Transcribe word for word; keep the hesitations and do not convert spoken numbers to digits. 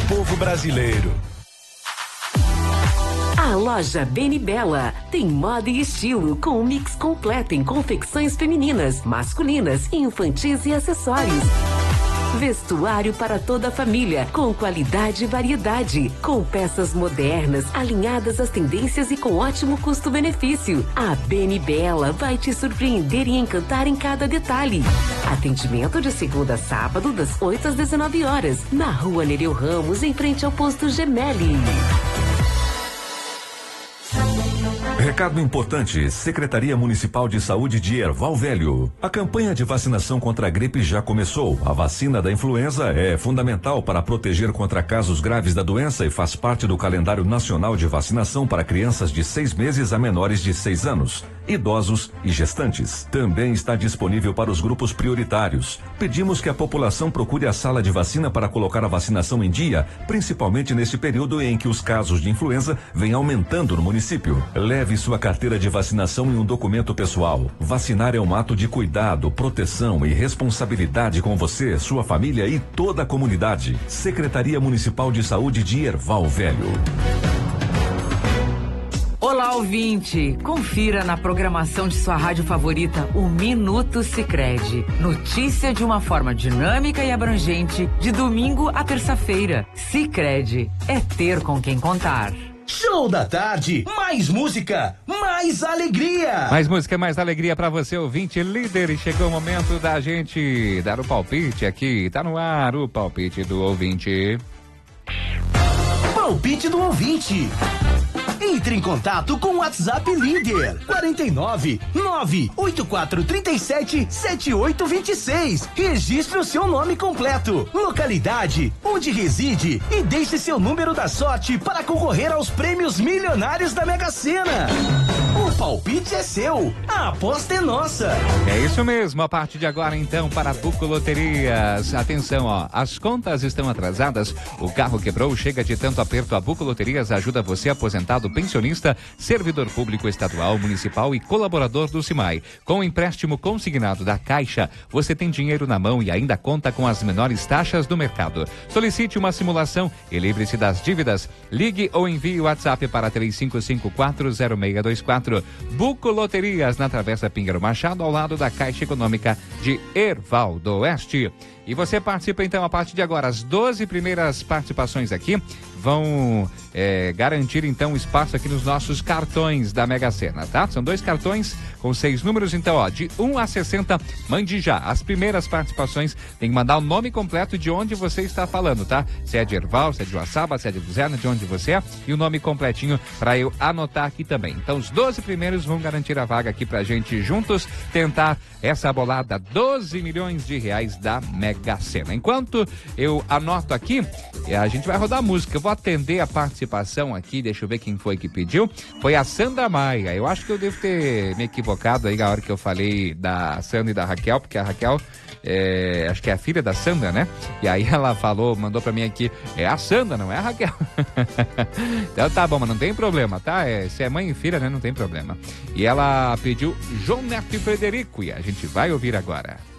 povo brasileiro. A loja Beni Bella tem moda e estilo com um mix completo em confecções femininas, masculinas, infantis e acessórios. Vestuário para toda a família, com qualidade e variedade, com peças modernas, alinhadas às tendências e com ótimo custo-benefício. A Beni Bella vai te surpreender e encantar em cada detalhe. Atendimento de segunda a sábado, das oito às dezenove horas, na rua Nereu Ramos, em frente ao posto Gemelli. Recado importante, Secretaria Municipal de Saúde de Erval Velho. A campanha de vacinação contra a gripe já começou. A vacina da influenza é fundamental para proteger contra casos graves da doença e faz parte do calendário nacional de vacinação para crianças de seis meses a menores de seis anos, idosos e gestantes. Também está disponível para os grupos prioritários. Pedimos que a população procure a sala de vacina para colocar a vacinação em dia, principalmente neste período em que os casos de influenza vêm aumentando no município. Leve sua carteira de vacinação em um documento pessoal. Vacinar é um ato de cuidado, proteção e responsabilidade com você, sua família e toda a comunidade. Secretaria Municipal de Saúde de Erval Velho. Olá, ouvinte! Confira na programação de sua rádio favorita o Minuto Sicredi. Notícia de uma forma dinâmica e abrangente, de domingo a terça-feira. Sicredi é ter com quem contar. Show da tarde, mais música, mais alegria. Mais música, mais alegria pra você, ouvinte líder. E chegou o momento da gente dar o palpite aqui. Tá no ar o palpite do ouvinte. Palpite do ouvinte. Entre em contato com o WhatsApp Líder quarenta e nove, nove oito quatro três sete, sete oito dois seis. Registre o seu nome completo, localidade, onde reside e deixe seu número da sorte para concorrer aos prêmios milionários da Mega Sena. O palpite é seu, a aposta é nossa. É isso mesmo, a partir de agora então para Buco Loterias. Atenção, ó, as contas estão atrasadas, o carro quebrou, chega de tanto aperto. A Buco Loterias ajuda você, aposentado, pensionista, servidor público estadual, municipal e colaborador do SIMAI. Com o empréstimo consignado da Caixa, você tem dinheiro na mão e ainda conta com as menores taxas do mercado. Solicite uma simulação e livre-se das dívidas. Ligue ou envie o WhatsApp para três cinco cinco quatro zero seis dois quatro. Buco Loterias, na Travessa Pinheiro Machado, ao lado da Caixa Econômica de Erval do Oeste. E você participa então a partir de agora. As doze primeiras participações aqui vão é, garantir então espaço aqui nos nossos cartões da Mega Sena, tá? São dois cartões com seis números, então ó, de um a sessenta, mande já. As primeiras participações tem que mandar o nome completo de onde você está falando, tá? Se é de Erval, se é de Uaçaba, se é de Luzerna, de onde você é, e o nome completinho para eu anotar aqui também. Então os doze primeiros vão garantir a vaga aqui pra gente juntos tentar essa bolada, doze milhões de reais da Mega Sena. Enquanto eu anoto aqui, a gente vai rodar música. Eu vou atender a participação aqui, deixa eu ver quem foi que pediu. Foi a Sandra Maia. Eu acho que eu devo ter me equivocado aí na hora que eu falei da Sandra e da Raquel, porque a Raquel, é, acho que é a filha da Sandra, né? E aí ela falou, mandou pra mim aqui, é a Sandra, não é a Raquel. Então tá bom, mas não tem problema, tá? É, se é mãe e filha, né? Não tem problema. E ela pediu João Neto e Frederico, e a gente vai ouvir agora.